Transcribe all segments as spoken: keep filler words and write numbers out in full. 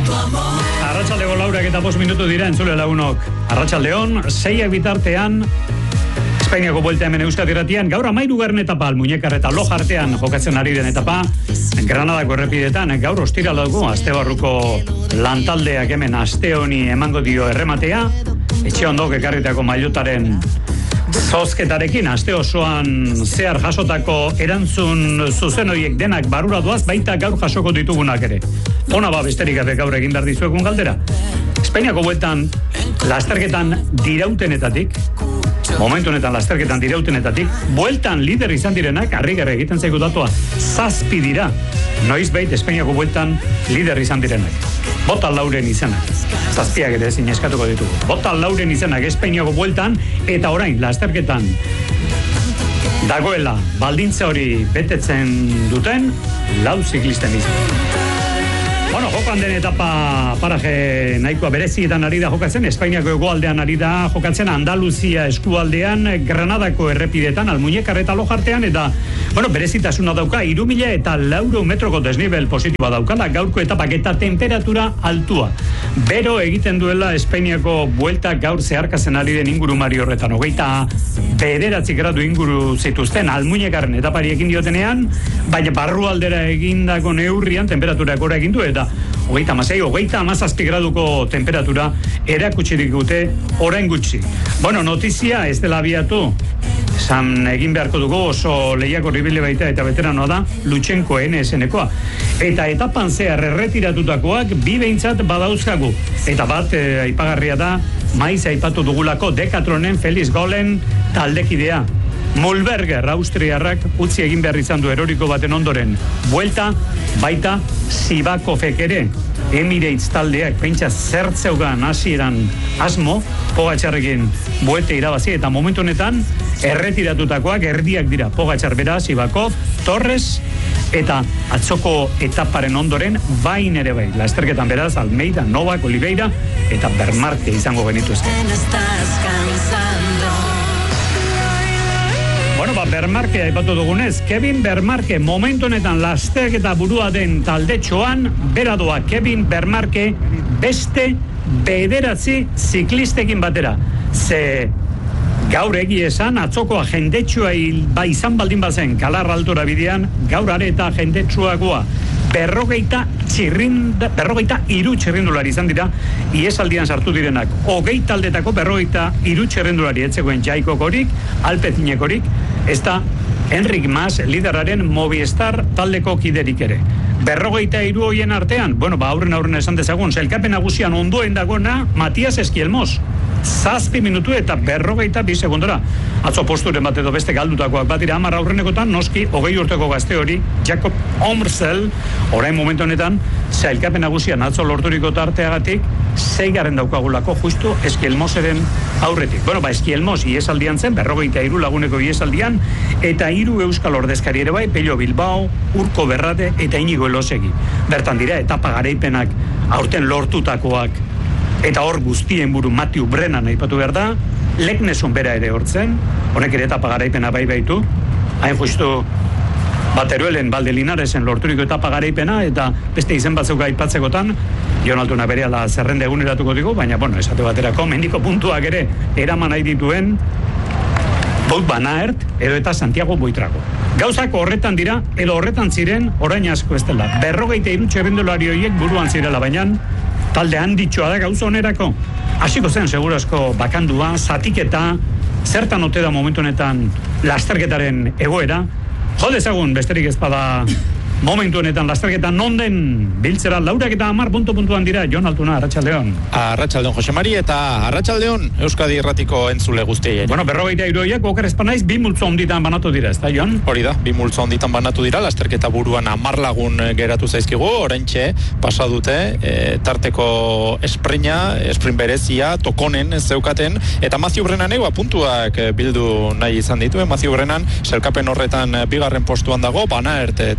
Arratsaldeko laurak eta bost minutu dira entzule lagunok. Arratsaldeon, seiak bitartean, Espainiako buelta hemen Euskadi Irratian, gaur hamahirugarren etapa, Almuñekar eta Loja artean jokatzen ari den etapa, Granadako errepidetan, gaur ostiral dugu, aste barruko lantaldeak hemen aste honi emango dio errematea, etxe ondok ekarritako mailotaren zozketarekin, aste osoan zehar jasotako erantzun zuzen horiek denak barura doaz, baita gaur jasoko ditugunak ere. Ona ba, besterik gabe gaur egin behar dizuekun galdera. Espainiako bueltan, lasterketan dirautenetatik, momentu honetan lasterketan dirautenetatik, bueltan lider izan direnak, harrigarri egiten zaigu datua, zazpi dira, noiz bait Espainiako bueltan lider izan direnak. Bota Lauren izenak, zazpiak ere ezin eskatuko ditugu. Bota Lauren izenak Espainiako bueltan, eta orain lasterketan dagoela baldintza hori betetzen duten lau ziklisten izan. Bueno, jokan den etapa paraje nahikoa berezietan ari da jokatzen, Espainiako hegoaldean ari da jokatzen, Andaluzia eskualdean, Granadako errepidetan, Almuñekar eta Loja artean, eta, bueno, berezitasuna dauka, hiru mila eta lauro metroko desnivel positiboa daukala, gaurko etapak eta temperatura altua. Bero egiten duela Espainiako buelta gaur zeharkatzen ari den ingurumari horretan, hogeita bederatzi gradu inguru zituzten Almuñekarren etapari egin diotenean, baina barrualdera egindako neurrian temperatura gora egin du, eta hogeita hamasei, hogeita hamazazpi graduko temperatura erakutsi dute orain gutxi. Bueno, notizia ez dela abiatu, esan egin beharko dugu, oso lehiako ribile baita eta veteranoa da, Lutsenko N S N-koa. Eta etapan zehar erretiratutakoak bi behintzat badauzkagu. Eta bat, eh, aipagarria da, maiz aipatu dugulako Decathlonen Felix Golen taldekidea. Mulberger, austriarrak, utzi egin behar izan du eroriko baten ondoren. Buelta, baita, Sivakofek ere, Emirates taldeak, pentsa zertzeugan hasieran asmo, Pogačarrekin buelte irabazi, eta momentu honetan, erretiratutakoak erdiak dira. Pogačar bera, Sivakov, Torres, eta atzoko etaparen ondoren, bain ere bai. Lasterketan beraz, Almeida, Novak, Oliveira, eta Bermarke izango genituzke. Bueno, ba, Bermarke aipatu dugunez, Kevin Bermarke momentu honetan lasterketa burua den taldetxoan, beradoa Kevin Bermarke beste bederatzi ziklistekin batera. Ze gaur egi esan, atzokoa jendetsua ba izan baldin bazen Kalar altura bidean, gaur areta jendetsuagoa. Berrogeita txirrinda, berrogeita iru txirrindulari izan dira, iesaldian sartu direnak. Hogei taldetako berrogeita iru txirrindulari etzegoen Jaikokorik, Alpezinekorik, ez da Enric Mas lideraren Movistar taldeko kiderik ere. Berrogeita hiru hoien artean, bueno, ba, aurren aurren esan dezagun, sailkapen nagusian ondoen dagoena Matias Esquielmos. Zazpi minutu eta berrogeita bi segundora. Atzo posturen bat edo beste galdutakoak bat dira, hamar aurrenekotan, noski, hogei urteko gazte hori, Jakob Omrsel, orain momentu honetan, sailkapen nagusian atzo lorturiko tarteagatik, zeigarren daukagulako justu Esquielmoseren aurretik. Bueno, ba, Esquielmos iesaldian zen, berrogeita hiru laguneko iesaldian, eta hiru euskal ordezkari ere bai, Pello Bilbao, Urko Berrate eta Inigo Elosegi. Bertan dira, etapa garaipenak aurten lortutakoak, eta hor guztien buru Matthew Brennan aipatu behar da, Lekneson bera ere hortzen, honek ere etapa garaipena bai baitu, hain justu Bateruelen, Valdelinaresen lorturiko etapa garaipena, eta beste izen batzuk aipatzekotan, Jon Altuna berehala zerrenda eguneratuko digu, baina, bueno, esate baterako, mendiko puntuak ere eraman nahi dituen Wout van Aert edo eta Santiago Buitrago. Gauzako horretan dira, edo horretan ziren, orain asko ez dela. Berrogeita hiru txirrindulari horiek buruan zirela, baina talde handitxoa da gauza onerako. Hasiko zen segurazko bakandua, zatiketa, zertan ote da momentu honetan lasterketaren egoera. Jo dezagun, besterik ez bada momentu honetan lasterketan non den biltzera laurak eta hamar puntu puntuan dira. Jon Altuna, Arratsaldeon. Arratsaldeon Jose Mari eta Arratsaldeon Euskadi Irratiko entzule guztiei. Bueno, berrogeita hiruak oker espanaiz bi multzo honditan banatu dira, ezta Jon? Hori da, bi multzo honditan banatu dira, lasterketa buruan hamar lagun geratu zaizkigu, oraintxe pasa dute e, tarteko esprina, esprint berezia, tokonen zeukaten, eta Matthew Brennan ego puntuak bildu nahi izan dituen. Matthew Brennan selkapen horretan bigarren postuan dago, Van Aert taldekidea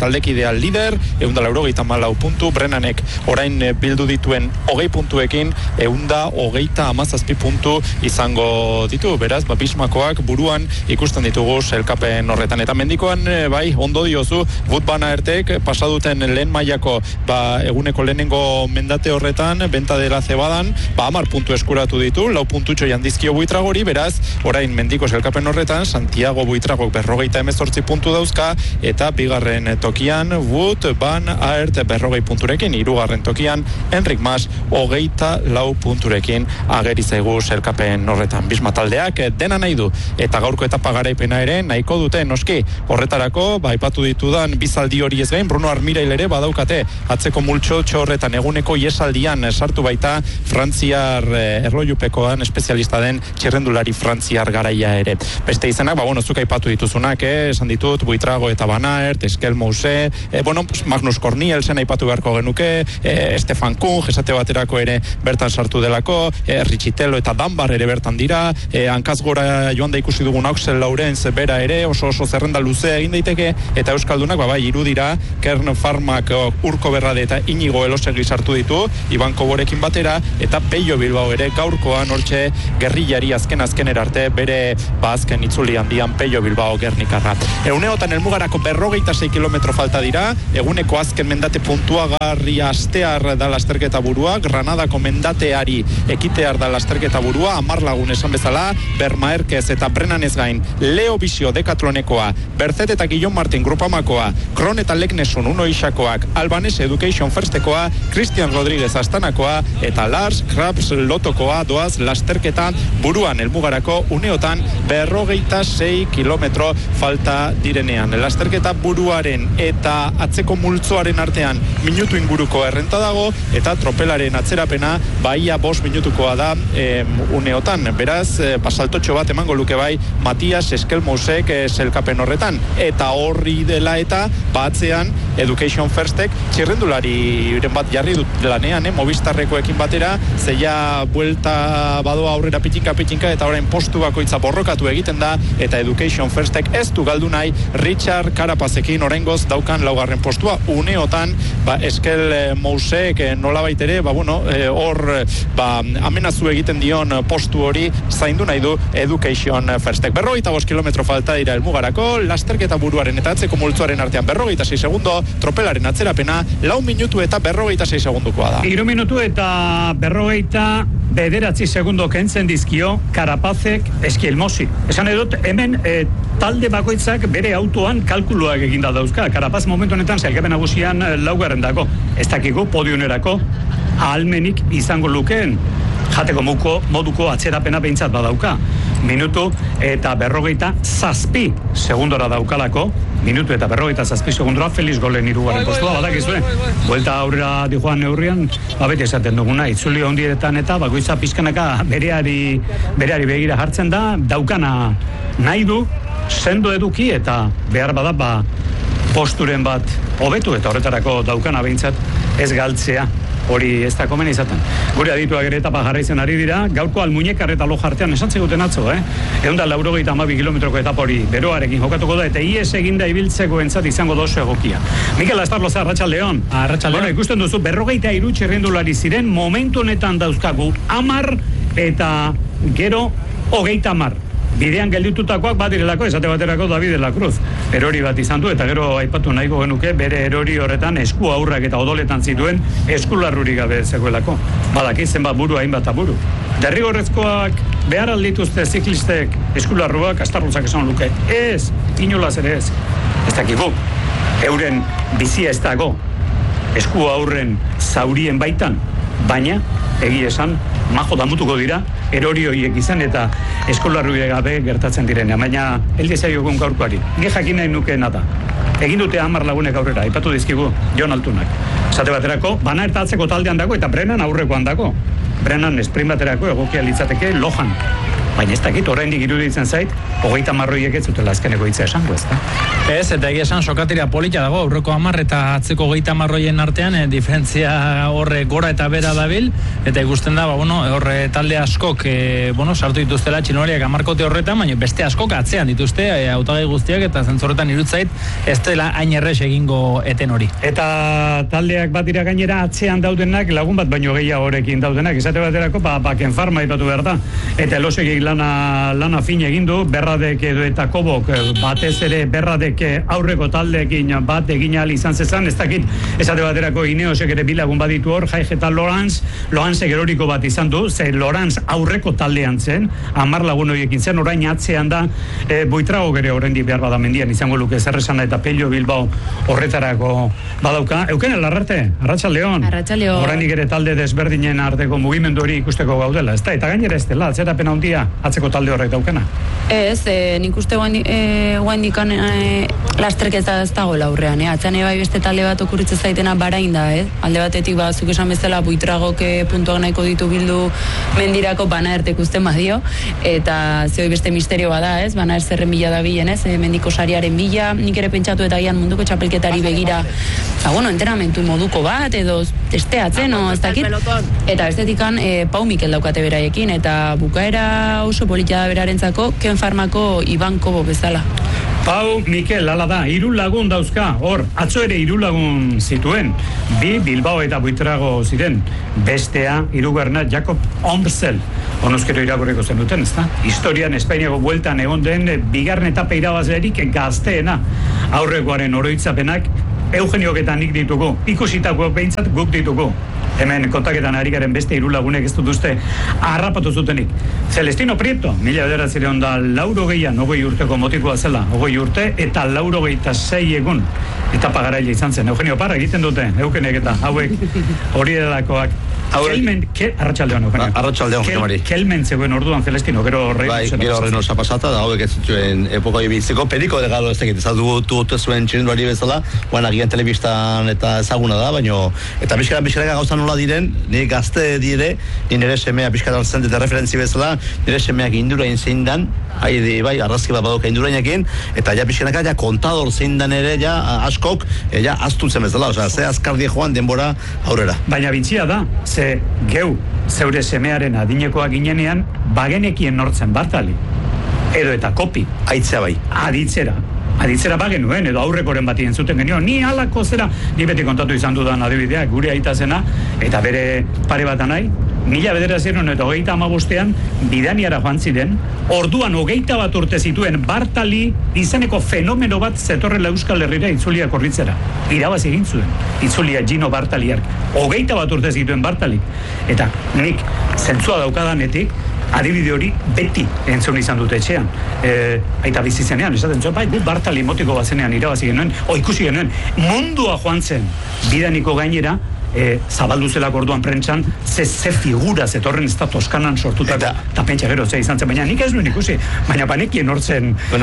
taldea lider, eunda laurogeita malau puntu, Brennanek orain bildu dituen hogei puntuekin, eunda hogeita amazazpi puntu izango ditu, beraz, ba, Bismakoak buruan ikusten ditugu sailkapen horretan, eta mendikoan, bai, ondo diozu, Wout van Aertek pasaduten lehen mailako, ba, eguneko lehenengo mendate horretan, benta dela zebadan, ba, amar puntu eskuratu ditu, lau puntutxo jandizkio Buitragori, beraz, orain mendiko sailkapen horretan, Santiago Buitragok berrogeita emezortzi puntu dauzka, eta bigarren tokian, Wout van Aert berrogei punturekin, hirugarren tokian, Enric Mas, hogeita lau punturekin ageri zaigu sailkapen horretan. Bisma taldeak dena nahi du, eta gaurko etapa garaipena ere nahiko dute noski. Horretarako, ba, aipatu ditudan bizaldi hori ez gain, Bruno Armirail ere badaukate, atzeko multxo horretan eguneko iesaldian sartu baita Frantziar eh, erlojupekoan espezialista den txirrendulari frantziar garaia ere. Beste izenak, ba, bueno, zuk aipatu dituzunak, eh, esan ditut, Buitrago eta Van Aert, Eskel Mouse, eh, bueno, Magnus Cornielsen aipatu beharko genuke, eh, Stefan Kung, esate baterako ere bertan sartu delako, eh, Richitelo eta Danbar ere bertan dira, eh, hankaz gora joan da ikusi dugun Axel Laurens bera ere, oso oso zerrenda luzea egin daiteke, eta Euskaldunak, ba, bai, irudira, Kern Farmak, Urko Berrade eta Inigo Elosegi sartu ditu, Iban Koborekin batera, eta Peio Bilbao ere gaurkoan hortxe gerrillari azken azken erarte, bere ba azken itzuli handian Peio Bilbao Gernikarra. Euneotan elmugarako berrogeita sei kilometro falta dira, eguneko azken mendate puntuagarri astear da lasterketa burua, Granadako mendateari ekitear da lasterketa burua, amar lagun esan bezala, Bermaerkez eta Brennanez gain, Leo Bizio Decatlonekoa, Berzet eta Guillon Martin Grupamakoa, Kron eta Leknesun Uno Isakoak, Albanese Education Firstekoa, Christian Rodríguez Astanakoa, eta Lars Krabs Lotokoa doaz lasterketa buruan elmugarako uneotan berrogeita sei kilometro falta direnean. Lasterketa buruaren eta atzeko multzoaren artean minutu inguruko errenta dago, eta tropelaren atzerapena baia bost minutukoa da e, uneotan. Beraz, e, pasaltotxo bat emango luke bai Matias Eskelmousek e, selkapen horretan. Eta horri dela eta batzean Education Firstek txirrendulari bat jarri dut lanean, eh, Movistarrekoekin batera, zeia buelta badoa aurrera pitinka pitinka, eta orain postu bakoitza borrokatu egiten da, eta Education Firstek ez du galdu nahi Richard Carapazekin oraingoz daukan laugarren postua. Uneotan, ba, Eskel e, Mousek e, nolabait ere, ba, bueno, hor e, ba, amenazu egiten dion postu hori zaindu nahi du Education Firstek. Berrogeita bost kilometro falta dira elmugarako, lasterketa buruaren eta atzeko multzoaren artean berrogeita sei segundo, tropelaren atzerapena lau minutu eta berrogeita sei segundukoa da. Iru minutu eta berrogeita bederatzi segundo kentzen dizkio Carapazek Eskelmosi. Esan edut, hemen e, talde bakoitzak bere autoan kalkuluak eginda dauzka. Carapaz momentu honetan sailkapen nagusian laugarren dago. Ez dakiko podionerako ahalmenik izango lukeen. Jateko muko, moduko atzerapena behintzat badauka. Minutu eta berrogeita zazpi segundora daukalako, minutu eta berrogeita zazpi segundora Feliz Golen hirugarren postua, badakizue. Buelta aurrera dijoan neurrian, babete esaten duguna, itzuli ondietan eta bakoitza pizkanaka bereari, bereari begira jartzen da, daukana nahi du, sendo eduki eta behar bada ba, posturen bat hobetu eta horretarako daukana behintzat ez galtzea. Hori ez da komen izaten. Gure adituak ere etapa jarraitzen ari dira, gaurko Almuñekar eta Lojartean esan ziguten atzo, eh? Eunda laurogeita hamabi kilometroko etapa hori beroarekin jokatuko da, eta ies eginda ibiltzeko entzat izango dozu egokia. Mikel Astarloza, Arratsaldeon. Arratsaldeon. Bueno, ikusten duzu, berrogeita hiru txirrindulari ziren, momentu honetan dauzkagu amar eta gero hogeita amar. Bidean gelditutakoak badirelako, esate baterako David de la Cruz. Erori bat izan du, eta gero aipatu nahiko genuke, bere erori horretan esku aurrak eta odoletan zituen eskularrurik gabe zegoelako. Badaki zenbat buru, hainbat buru. Derrigorrezkoak behar aldituzte ziklistek eskularruak, Astarlozak esan luke. Ez, inolaz ere ez. Ez dakigu, euren bizia ez dago esku aurren zaurien baitan, baina egia esan, majo damutuko dira, erori horiek izan eta eskolarruek gabe gertatzen direnean, baina elde zaiogun gaurkoari. Ni jakin nahi nukeena da. Egin dute hamar lagunek aurrera, aipatu dizkigu Jon Altunak. Esate baterako, Van Aert atzeko taldean dago eta Brennan aurrekoan dago. Brennan sprint baterako egokia litzateke Lohan. baina ez dakit, oraindik iruditzen zait, hogeita marroiek ez zutela azkeneko hitza esango, ez da? Ez, eta egia esan sokatira polita dago, aurreko hamar eta atzeko hogeita marroien artean, e, diferentzia horre gora eta bera dabil, eta ikusten da, ba, bueno, horre talde askok, e, bueno, sartu dituztela txinolariak hamarkote horretan, baina beste askok atzean dituzte, e, hautagai guztiak, eta zentzorretan irutzait, ez dela hain errez egingo eten hori. Eta taldeak bat dira gainera atzean daudenak, lagun bat baino gehiagorekin daudenak, esate baterako, ba, baken farma ipatu behar da, eta elosegik lana, lana fin egin du, berradek edo eta kobok, batez ere berradek aurreko taldeekin bat egin ahal izan zezan, ez dakit, esate baterako Ineosek ere bilagun baditu hor, Jaige eta Lorenz, Lorenz geroriko bat izan du, ze Lorenz aurreko taldean zen, hamar lagun horiekin zen, orain atzean da, e, Buitrago gere horrendi behar bada mendian izango luke zerresana eta Pello Bilbao horretarako badauka. Euken Larrarte, Arratsaldeon. Arratsaldeon. Oraindik ere talde desberdinen arteko mugimendu hori ikusteko gaudela, ezta? Eta gainera ez dela, atzerapen handia atzeko talde horrek daukana. Ez, e, nik uste guaindikan e, lasterketa ez dagoela aurrean, eh? Atzean bai beste talde bat okurritze zaitena Barain da, eh? Alde batetik ba, zuk esan bezala Buitragok puntuak nahiko ditu bildu mendirako bana ertek usten badio, eta zehoi beste misterio bada, ez? Bana zerren bila da bilen, ez? E, mendiko sariaren bila, nik ere pentsatu eta gian munduko txapelketari begira, ba, bueno, entrenamentu moduko bat, edo testeatzen, no, ez dakit. Eta bestetikan, e, Pau Mikel daukate beraiekin, eta bukaera oso politia da berarentzako, Ken Farmako Iban Kobo bezala. Pau Mikel, ala da, hiru lagun dauzka, hor, atzo ere hiru lagun zituen, bi Bilbao eta Buitrago ziren, bestea, hirugarrena Jakob Omsel, onoskero irakurriko zen duten, ez da? Historian Espainiako bueltan egon den, bigarren etapa irabazlerik gazteena, aurrekoaren oroitzapenak, Eugeniok eta nik ditugu, ikusitako behintzat guk ditugu. Hemen kontaketan ari garen beste hiru lagunek ez dutuzte harrapatu zutenik. Celestino Prieto, mila bederatzireun da lauro gehian, ogoi urteko motikoa zela, ogoi urte, eta lauro gehieta sei egun etapa garaile izan zen. Eugenio Parra egiten dute, Eugenek eta hauek hori delakoak. Kelmen, ke, arratsaldeon, Eugenio. Arratsaldeon, Jose Mari. Kelmen zegoen orduan Celestino, gero horrein. Bai, gero horrein osa pasata, da hauek ez zituen epoko ibitziko, periko de galo ez dakit, ez dut zuen txirindulari bezala, bueno, agian telebistan eta ezaguna da, baino, eta pixkara pixkara gauza nola diren, ni gazte dire, ni nire semea pixkara zen eta referentzi bezala, nire semeak indurain zein dan, haide, bai, arrazki bat badoka indurainakin, eta ja pixkanaka, ja kontador zein dan ere, ja askok, e, ja astutzen bezala, osea, ze azkardi joan denbora aurrera. Baina bitxia da, ze geu, zeure semearen adinekoak ginenean, bagenekien nortzen Bartali, edo eta Kopi. Aitzea bai. Aditzera. Aditzera bagenuen, edo aurrekoren bat zuten genio, ni halako zera, ni beti kontatu izan dudan adibidea, gure aita zena, eta bere pare bat anai, mila bederatziehun eta hogeita hamabostean Bidaniara joan ziren, orduan hogeita bat urte zituen Bartali izeneko fenomeno bat zetorrela Euskal Herrira itzulia korritzera. Irabaz egin zuen, itzulia Gino Bartaliark. Hogeita bat urte zituen Bartalik. Eta nik zentzua daukadanetik, adibide hori beti entzun izan dute etxean. E, aita bizi zenean, esaten zuen, bai, gu Bartali motiko bat zenean irabazi genuen, o ikusi genuen, mundua joan zen Bidaniko gainera, E, zabaldu zelak orduan prentsan ze, ze figura zetorren ez da Toskanan sortutako eta pentsa gero ze izan zen, baina nik ez nuen ikusi, baina panekien hortzen bueno,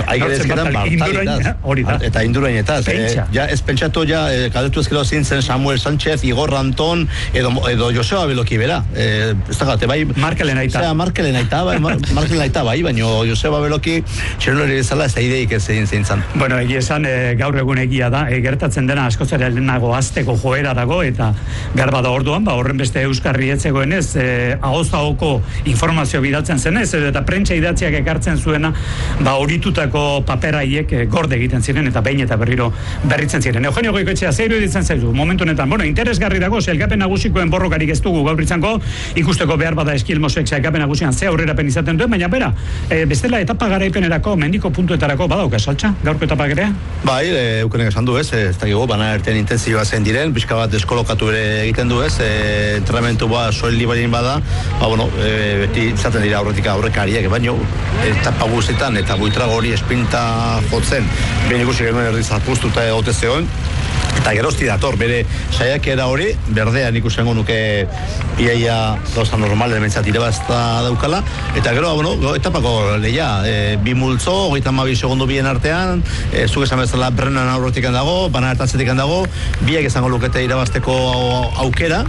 hori da eta indurainetaz eh, ja ez pentsatu ja eh, kadetu ezkero zintzen Samuel Sánchez, Igor Anton edo, edo Joseba Beloki bera eh, ez da gate, bai Markelen aita Zera, Markelen aita, bai, Markelen aita bai, baina Joseba Beloki txerolari bezala ez da ideik ez egin zintzen. Bueno, egia esan e, gaur egun egia da, e, gertatzen dena askozera lehenago azteko joera dago eta behar bada orduan, ba, horren beste euskarri etzegoenez, e, ahoz-ahoko informazio bidaltzen zenez, eta prentsa idatziak ekartzen zuena, ba, horitutako paperaiek e, gorde egiten ziren, eta behin eta berriro berritzen ziren. Eugenio Goikoetxea, zeiru ditzen zaizu, momentu honetan, bueno, interesgarri dago, sailkapen nagusikoen borrokarik ez dugu gaur itzango, ikusteko behar bada Eskilmosek sailkapen nagusian ze aurrerapen izaten duen, baina bera, e, bestela etapa garaipenerako, mendiko puntuetarako badauka, saltza, gaurko etapa gerea? Bai, e, eukenek esan du ez, ez dakigu, bana erten intenzioa zen diren, pixka bat deskolokatu ere egiten du ez, e, entrenamentu ba, soil libarin bada, ba, bueno, e, beti izaten dira aurretik aurrekariak, baino, etapa guztietan eta Buitrago hori espinta jotzen, behin ikusi genuen erdiz apustuta egote zegoen, eta gerozti dator, bere saiakera hori, berdean ikusengo nuke iaia gauza normal, elementzat irabazta daukala, eta gero, bueno, etapako lehia, e, bi multzo, hogeita hamabi segundu bien artean, e, zuk esan bezala Brennan aurretik dago, bana hartatzetik dago, biak izango lukete irabazteko aukera,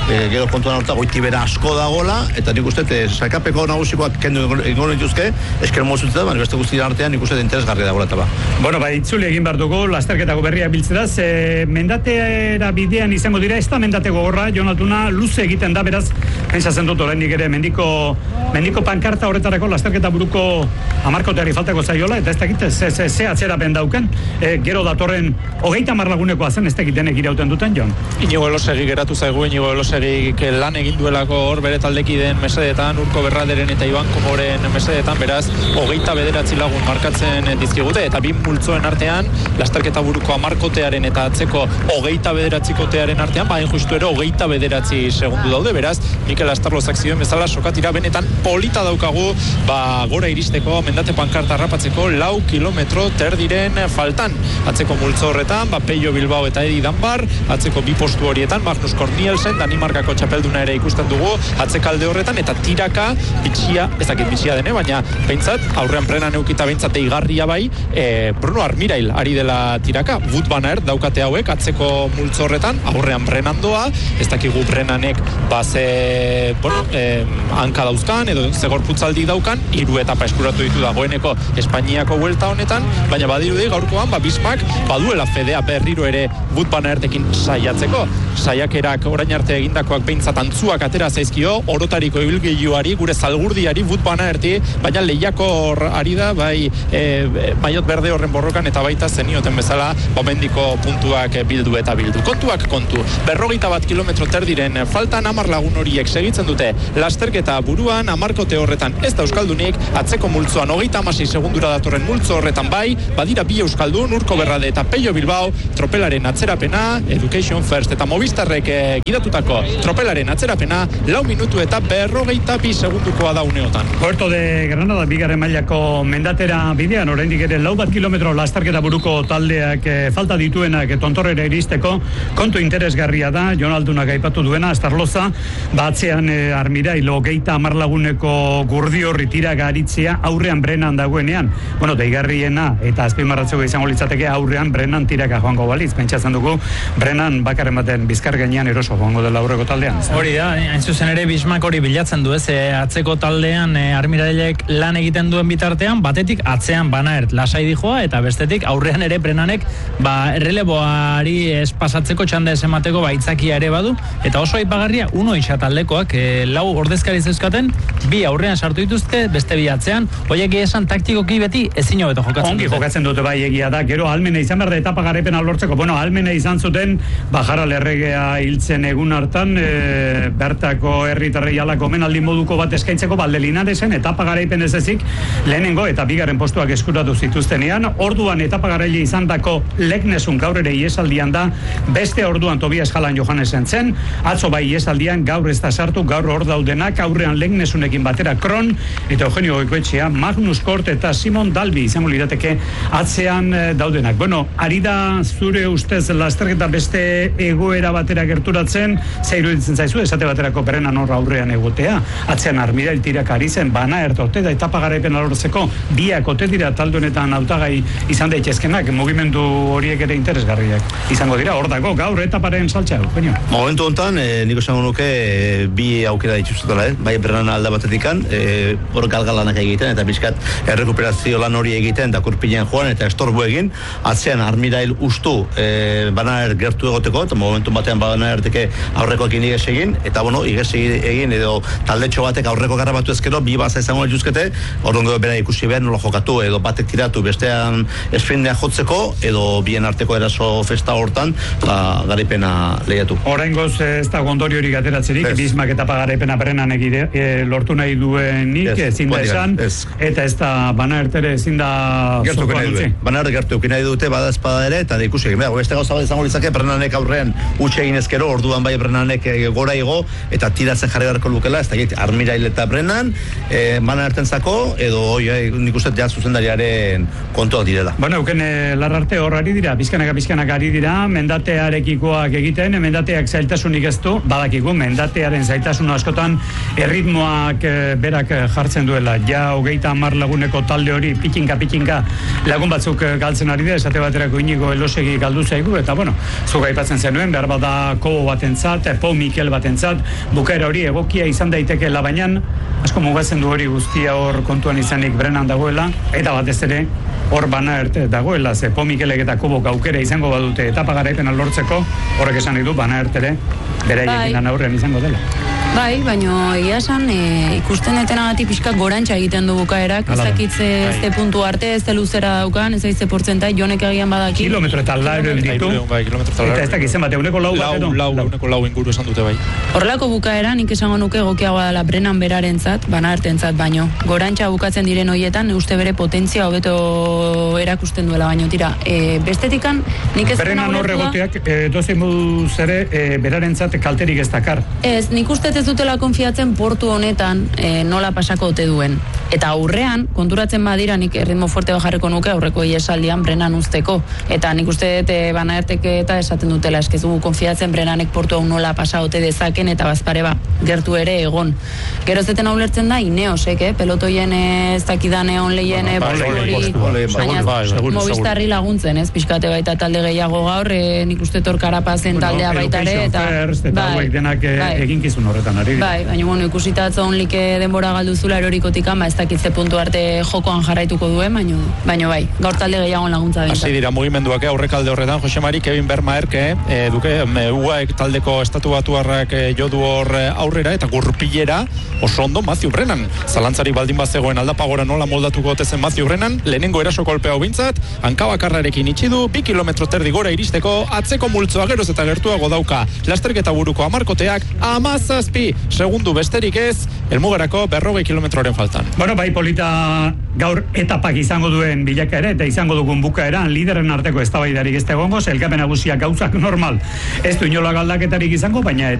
e, gero kontuan horta goiti bera asko dagola, eta nik uste, e, sailkapeko nagusikoak kendu egon dituzke, esker mozutzen, baina beste guztien artean nik uste interesgarri dagoela eta ba. Bueno, ba, itzuli egin behar dugu, lasterketako berriak biltzedaz, e, mendatera bidean izango dira, ez da mendate gogorra, Jon Altuna, luze egiten da, beraz, pentsatzen dut oraindik ere, mendiko, mendiko pankarta horretarako lasterketa buruko amarkoteari faltako zaiola, eta ez dakit, ze, ze, ze atzerapen dauken, e, gero datorren hogeita hamar lagunekoa zen, ez dakitenek irauten duten, Jon? Inigo Elosegi geratu zaigu, Inigo Elosegi lan egin duelako hor bere taldekideen mesedetan, Urko Berraderen eta Iban Komoren mesedetan, beraz, hogeita bederatzi lagun markatzen dizkigute, eta bi multzoen artean, lasterketa buruko amarkotearen eta atzeko hogeita bederatzikotearen artean, bain justu ere hogeita bederatzi segundu daude, beraz, Mikel Astarlozak zioen bezala sokatira benetan polita daukagu, ba, gora iristeko, mendate pankarta harrapatzeko, lau kilometro terdiren faltan. Atzeko multzo horretan, ba, Peio Bilbao eta Edi Danbar, atzeko bi postu horietan, Magnus Kornielsen, Danimarkako txapelduna ere ikusten dugu, atzekalde horretan, eta tiraka, bitxia, ez dakit bitxia dene, baina behintzat, aurrean Brennan eukita behintzat eigarria bai, e, Bruno Armirail ari dela tiraka, Wout van Aert daukate hauek, atzeko multzo horretan, aurrean Brennan doa, ez dakigu Brennanek, ba, ze, bueno, eh, hanka dauzkan, edo zegorputzaldi daukan, hiru etapa eskuratu ditu dagoeneko Espainiako vuelta honetan, baina badirudi gaurkoan, ba, Bismak, baduela fedea berriro ere Wout van Aertekin saiatzeko, saiakerak orain arte egindakoak behintzat antzuak atera zaizkio, orotariko ibilgailuari, gure zalgurdiari Wout van Aerti, baina lehiako ari da, bai, e, maiot berde horren borrokan, eta baita zenioten bezala, bomendiko puntuak bildu eta bildu. Kontuak kontu, berrogeita bat kilometro terdiren faltan hamar lagun horiek segitzen dute lasterketa buruan, hamarkote horretan ez da euskaldunik, atzeko multzoan hogeita hamasei segundura datorren multzo horretan bai, badira bi euskaldun, Urko Berrade eta Peio Bilbao, tropelaren atzerapena, Education First eta Movistarrek eh, gidatutako tropelaren atzerapena, lau minutu eta berrogeita bi segundukoa da uneotan. Puerto de Granada, bigarren mailako mendatera bidean, oraindik ere lau bat kilometro lasterketa buruko taldeak eh, falta dituenak eh, tontorrera iristeko, kontu interesgarria da, Jon Altunak aipatu duena, Astarloza, batzean eh, Armirail hogeita hamar laguneko gurdi horri tiraga aritzea aurrean Brennan dagoenean. Bueno, deigarriena eta azpimarratzeko izango litzateke aurrean Brennan tiraka joango balitz. Pentsatzen dugu Brennan bakarren baten bizkar gainean eroso joango dela aurreko taldean. Hori da, hain zuzen ere Bismak hori bilatzen du, ez, e, atzeko taldean e, Armirailek lan egiten duen bitartean, batetik atzean Van Aert lasai dijoa, eta bestetik aurrean ere Brennanek ba, erreleboari ez pasatzeko txanda ez emateko baitzakia ere badu, eta oso aipagarria uno isa taldekoak, e, lau ordezkari zeuzkaten, bi aurrean sartu dituzte, beste bi atzean, horiek esan taktikoki beti ezin hobeto jokatzen Ongi dute. jokatzen dute bai egia da, gero almena izan behar da etapa garepena lortzeko, bueno, almena izan zuten, Bajara Lerregea hiltzen egun hartan, e, bertako herritarrei alako menaldi moduko bat eskaintzeko Valdelinaresen etapa garaipen ez ezik, lehenengo eta bigarren postuak eskuratu zituztenean, orduan etapa garaile izan dako Leknesun gaur ere iesaldian da, beste orduan Tobias Jalan Johannesen zen, atzo bai iesaldian gaur ez da sartu, gaur hor daudenak, aurrean Leknesunekin batera Kron, eta Eugenio Goikoetxea, Magnus Kort eta Simon Dalbi izango lirateke atzean eh, daudenak. Bueno, ari da zure ustez lasterketa beste egoera batera gerturatzen, ze iruditzen zaizu, esate baterako Brennan hor aurrean egotea, atzean Armirail tiraka ari zen, Van Aert ote da etapa garaipena lortzeko, biak ote dira talde honetan hautagai izan daitezkenak, mugimendu horiek ere interesgarriak izango dira, hor dago, gaur etaparen saltza, Eugenio. Momentu hontan, eh, nik esango nuke eh, bi aukera dituzutela, eh? bai Brennan alda batetikan, eh, hor galgalanak egiten, eta bizkat errekuperazio lan hori egiten, da kurpilean joan, eta estorbu egin, atzean Armirail ustu eh, Van Aert gertu egoteko, eta momentu batean Van Aerteke aurrekoekin iges egin, eta bueno, iges egin, edo taldetxo batek aurreko garrabatu ezkero, bi baza izango dituzkete, orduan bera ikusi behar nola jokatu, edo batek tiratu bestean esprindean jotzeko, edo bien arteko eraso festa hortan, ba, garaipena lehiatu. Oraingoz ez da gondori hori gateratzerik, Ez. Bismak etapa garaipena Brennan egide, e, lortu nahi duenik, Ez, ezin da hori da, esan, ez. eta ez da Van Aert ere ezin da Gertuko zokoan nahi utzi. dute. Van Aert gertuko nahi dute, bada espada ere, eta ikusi egin. Beste gauza bat izango litzake, Brennanek aurrean utxe egin ezkero, orduan bai Brennanek eh, gora igo, eta tiratzen jarri beharko lukela, ez da git, Armirail eta Brennan, eh, Van Aertentzako, edo oi, eh, nik uste ja zuzendariaren kontuak direla. Bueno, euken e, larrarte hor ari dira, bizkanaka bizkanaka ari dira, mendatearekikoak egiten, mendateak zailtasunik ez du, badakigu, mendatearen zailtasun askotan erritmoak e, berak e, jartzen duela, ja hogeita hamar laguneko talde hori pikinka pikinka lagun batzuk e, galtzen ari da, esate baterako Inigo Elosegi galdu zaigu, eta bueno, zuk aipatzen zenuen, behar bada kobo batentzat, Pau Mikel batentzat, bukaera hori egokia izan daitekeela, baina asko mugatzen du hori guztia hor kontuan izanik Brennan dagoela, eta batez ere hor bana erte dagoela, ze Pau Mikelek eta Kobok aukera izango badute etapa garaipena lortzeko, horrek esan ditu bana ertere beraiekin lan aurrean izango dela. Bai, baina egia esan e, ikusten etenagatik pixkat gorantxa egiten du bukaerak, ez dakitze ez de puntu arte, ez de luzera daukan, ez aize portzentai, jonek egian badaki. Kilometro eta laurehun ditu, eta ez dakitzen bat, eguneko lau bat edo? Lau, eguneko lau inguru esan dute bai. Horrelako bukaera, nik esango nuke egokiagoa dela Brennan berarentzat, bana artentzat baino. Gorantxa bukatzen diren hoietan, uste bere potentzia hobeto erakusten duela baino, tira. E, bestetikan, nik ez Brennan horre goteak, e, dozein moduz ere, e, berarentzat kalterik ez dakar. Ez, nik uste ez dutela konfiatzen portu honetan e, nola pasako ote duen. Eta aurrean, konturatzen badira nik erritmo fuerte bajarreko nuke aurreko iesaldian Brennan usteko. Eta nik uste dut bana erteke eta esaten dutela, eskiz dugu konfiatzen Brennanek portu hau nola pasa ote dezaken eta bazpare ba, gertu ere egon. Gero zeten hau lertzen da, Ineosek, eh? Pelotoien ez dakidan egon lehien hori, baina Movistarri laguntzen, ez? Piskate baita talde gehiago gaur, e, nik uste tor Karapazen taldea baita ere, eta bai, denak eginkizun horretan ari. Bai, baina bueno, ikusita atzon like denbora galduzula erorikotikan, ba ez dakitze puntu arte jokoan jarraituko duen, baina baina bai, gaur talde gehiago laguntza benta. Hasi dira mugimenduak aurrekalde horretan, Jose Mari, Kevin Bermaerke, e, duke, U A E taldeko estatu batuarrak e, jodu hor aurrera, eta gurpilera oso ondo Matthew Brennan. Zalantzari baldin bazegoen aldapagora nola moldatuko otezen Matthew Brennan, lehenengo eraso kolpea hobintzat, hankabakarrarekin itxi du, bi kilometro terdi gora iristeko, atzeko multzoa geroz eta gertuago dauka, lasterketa buruko amarkoteak, amazazpi segundu besterik ez, helmugarako berrogei kilometroren faltan. Bueno, bai polita gaur etapak izango duen bilakaera eta izango dugun bukaeran lideren arteko eztabaidarik ez egongo, elkapen nagusiak gauzak normal. Ez du inola galdaketarik izango, baina